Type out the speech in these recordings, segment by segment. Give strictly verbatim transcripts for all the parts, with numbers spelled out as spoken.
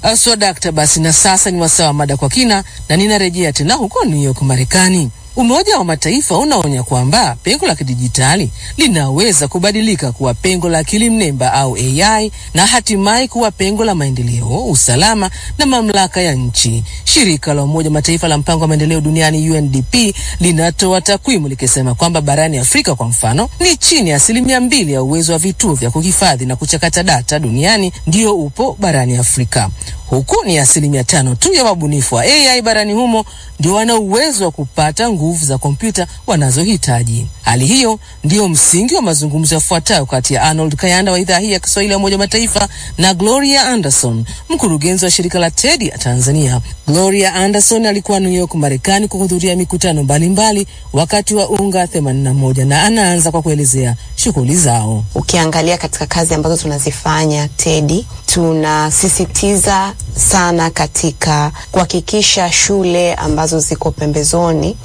Aswa dakta, basi na sasa ni wasawa mada kwa kina na ninarejea tena huko New York, Marekani. Umoja wa Mataifa unaonya kwamba pengo la kidijitali linaweza kubadilika kuwa pengo la akili mnemba au A I na hatimaye kuwa pengo la maendeleo, usalama na mamlaka ya nchi. Shirika la Umoja wa Mataifa la Mpango wa Maendeleo Duniani U N D P linatoa takwimu likisema kwamba barani Afrika kwa mfano ni chini ya asilimia mbili ya uwezo wa vituo vya kuhifadhi na kuchakata data duniani ndio upo barani Afrika. Huku ni asilimia tano tu ya wabunifu wa A I barani humo ndio wana uwezo wa kupata nguvu za kompyuta wanazohitaji. Hali hiyo ndio msingi wa mazungumzo yafuatayo kati ya Arnold Kayanda wa idhaa hii ya Kiswahili ya Umoja wa Mataifa na Gloria Anderson, mkurugenzi wa shirika la TED ya Tanzania. Gloria Anderson alikuwa New York, Marekani kuhudhuria mikutano mbalimbali wakati wa UNGA themanini na moja na anaanza kwa kuelezea shughuli zao. Ukiangalia katika kazi ambazo tunazifanya TED, tunasisitiza sana katika kuhakikisha shule ambazo ziko pembezoni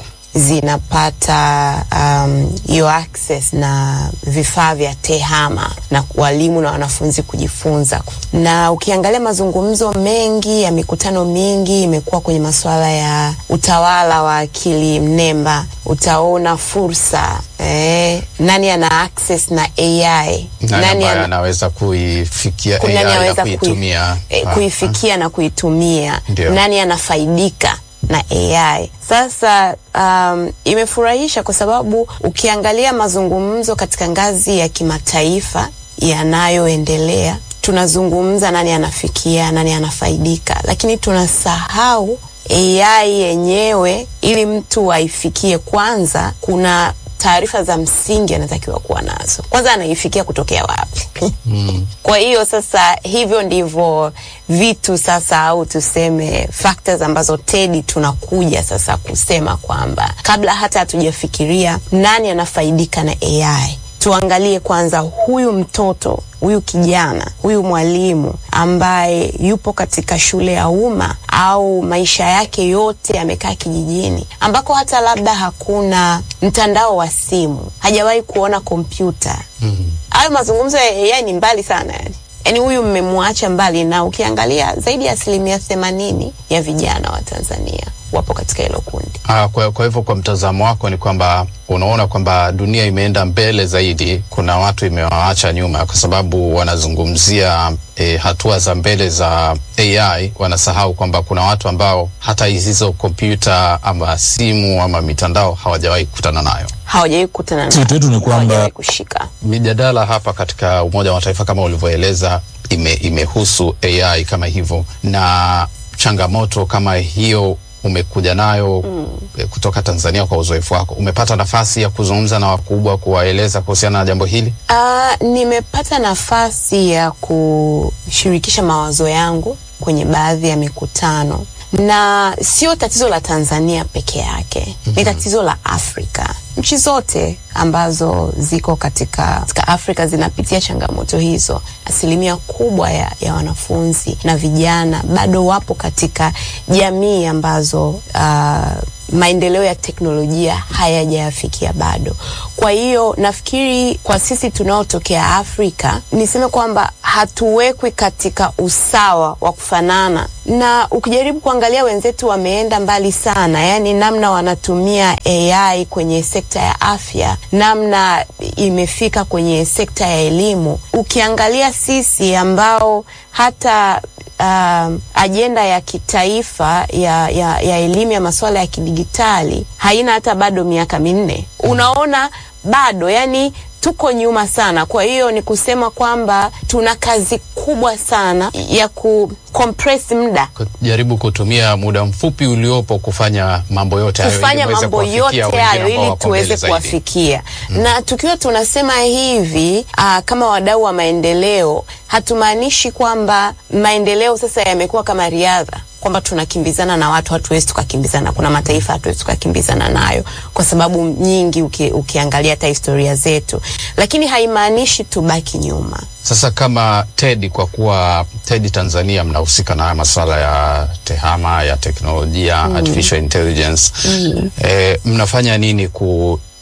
zinapata um, hiyo access na vifaa vya tehama na walimu na wanafunzi kujifunza. Na ukiangalia mazungumzo mengi ya mikutano mingi imekuwa kwenye masuala ya utawala wa akili mnemba. Utaona fursa eh, nani ana access na A I, nani, nani ana, anaweza kuifikia A I na kuitumia kui, eh, kuifikia na kuitumia. Ndiyo. Nani anafaidika na A I. Sasa um, imefurahisha kwa sababu ukiangalia mazungumzo katika ngazi ya kimataifa yanayoendelea, tunazungumza nani anafikia, nani anafaidika, lakini tunasahau A I yenyewe. Ili mtu aifikie, kwanza kuna taarifa za msingi anatakiwa kuwa nazo. Kwanza anaifikia kutokea wapi? Mm. Kwa hiyo sasa hivyo ndivyo vitu sasa, au tuseme factors ambazo TED tunakuja sasa kusema kwamba kabla hata hatujafikiria nani anafaidika na A I, tuangalie kwanza huyu mtoto, huyu kijana, huyu mwalimu ambaye yupo katika shule ya umma au maisha yake yote amekaa kijijini ambako hata labda hakuna mtandao wa simu, hajawahi kuona kompyuta. Mm-hmm. Hayo mazungumzo ya A I ni mbali sana yani. Yaani huyu mmemwacha mbali, na ukiangalia zaidi ya asilimia themanini ya vijana wa Tanzania wapo katika hilo kundi. Ah, kwa, kwa hivyo kwa mtazamo wako ni kwamba unaona kwamba dunia imeenda mbele zaidi, kuna watu imewaacha nyuma kwa sababu wanazungumzia e, hatua za mbele za A I, wanasahau kwamba kuna watu ambao hata hizo kompyuta ama simu ama mitandao hawajawahi kukutana nayo. Hawajawahi kukutana nayo. Tetu ni kwamba kushika. Mijadala hapa katika Umoja wa Mataifa kama ulivyoeleza ime, imehusu A I kama hivyo, na changamoto kama hiyo umekuja nayo mm. kutoka Tanzania. Kwa uzoefu wako, umepata nafasi ya kuzungumza na wakubwa kuwaeleza kuhusiana na jambo hili? Uh, nimepata nafasi ya kushirikisha mawazo yangu kwenye baadhi ya mikutano, na sio tatizo la Tanzania peke yake. Mm-hmm. Ni tatizo la Afrika. Nchi zote ambazo ziko katika, katika Afrika zinapitia changamoto hizo. Asilimia kubwa ya, ya wanafunzi na vijana bado wapo katika jamii ambazo uh, maendeleo ya teknolojia hayajafikia bado. Kwa hiyo nafikiri kwa sisi tunaotokea Afrika, niseme kwamba hatuwekwi katika usawa wa kufanana. Na ukijaribu kuangalia wenzetu wameenda mbali sana, yani namna wanatumia A I kwenye sekta ya afya, namna imefika kwenye sekta ya elimu. Ukiangalia sisi ambao hata Uh, ajenda ya kitaifa ya, ya, ya elimu ya masuala ya kidigitali haina hata bado miaka minne. Unaona bado yani tuko nyuma sana. Kwa hiyo ni kusema kwamba tuna kazi kubwa sana ya ku compress muda, kujaribu kutumia muda mfupi uliopo kufanya mambo yote hayo, kufanya mambo yote hayo ili tuweze kuwafikia. Mm. Na tukiwa tunasema hivi uh, kama wadau wa maendeleo, hatumaanishi kwamba maendeleo sasa yamekuwa kama riadha, kwamba tunakimbizana na watu. Hatuwezi tukakimbizana. Kuna mataifa hatuwezi tukakimbizana nayo kwa sababu nyingi uki, ukiangalia hata historia zetu, lakini haimaanishi tubaki nyuma. Sasa kama TED, kwa kuwa TED Tanzania mnahusika na masuala ya tehama, ya teknolojia, mm. artificial intelligence, mm. eh, mnafanya nini ku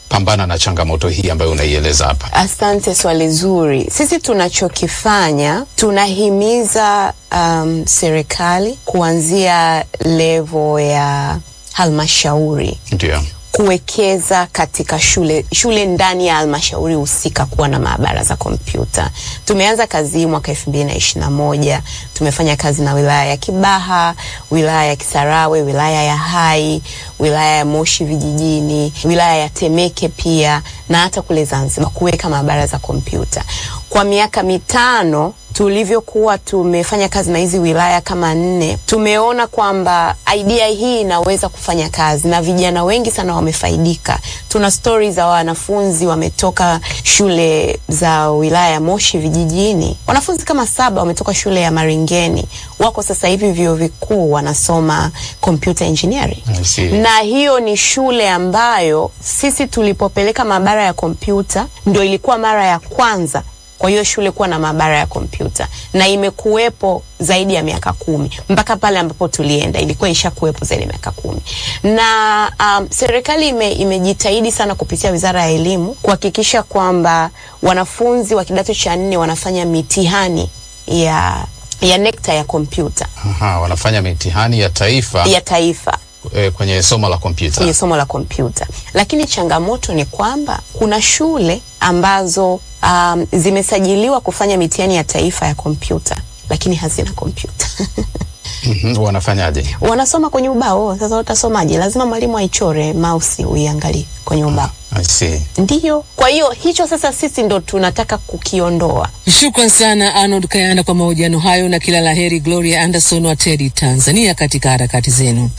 kupambana na changamoto hii ambayo unaieleza hapa? Asante, swali zuri. Sisi tunachokifanya, tunahimiza um, serikali kuanzia level ya halmashauri. Ndio. Kuwekeza katika shule shule ndani ya halmashauri husika kuwa na maabara za kompyuta. Tumeanza kazi mwaka elfu mbili na ishirini na moja. Tumefanya kazi na wilaya ya Kibaha, wilaya ya Kisarawe, wilaya ya Hai, wilaya ya Moshi vijijini, wilaya ya Temeke pia, na hata kule Zanzibar kuweka maabara za kompyuta. Kwa miaka mitano tulivyokuwa tumefanya kazi na hizi wilaya kama nne, tumeona kwamba idea hii inaweza kufanya kazi na vijana wengi sana wamefaidika. Tuna stories za wanafunzi wametoka shule za wilaya ya Moshi vijijini. Wanafunzi kama saba wametoka shule ya Maringeni. Wako sasa hivi vyuo vikuu wanasoma computer engineering. Na hiyo ni shule ambayo sisi tulipopeleka maabara ya kompyuta ndio ilikuwa mara ya kwanza kwa hiyo shule kuwa na maabara ya kompyuta, na imekuwepo zaidi ya miaka kumi. Mpaka pale ambapo tulienda ilikuwa ishakuwepo zaidi ya miaka kumi. Na um, serikali ime, imejitahidi sana kupitia Wizara ya Elimu kuhakikisha kwamba wanafunzi wa kidato cha nne wanafanya mitihani ya ya NECTA ya kompyuta. Aha, wanafanya mitihani ya taifa. Ya taifa. E, kwenye somo la kompyuta. Kwenye somo la kompyuta. Lakini changamoto ni kwamba kuna shule ambazo um, zimesajiliwa kufanya mitihani ya taifa ya kompyuta lakini hazina kompyuta. Mhm, wanafanyaje? Wanasoma kwenye ubao. Sasa utasomaje? Lazima mwalimu aichore mouse uiangalie kwenye ubao. I see. Ndiyo. Kwa hiyo hicho sasa sisi ndo tunataka kukiondoa. Shukran sana Arnold Kayanda kwa mahojiano hayo, na kila laheri Gloria Anderson wa TEDi Tanzania katika harakati zenu.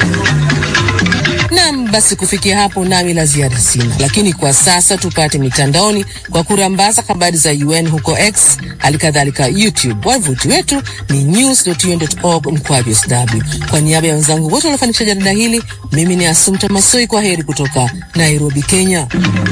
Naam, basi kufikia hapo nami la ziada sina, lakini kwa sasa tupate mitandaoni kwa kurambaza habari za U N huko X, halikadhalika YouTube. Wavuti wetu ni news dot u n dot org mkwaju S W. Kwa niaba ya wenzangu wote waliofanikisha jarida hili, mimi ni Assumpta Masoi, kwa heri kutoka Nairobi, Kenya.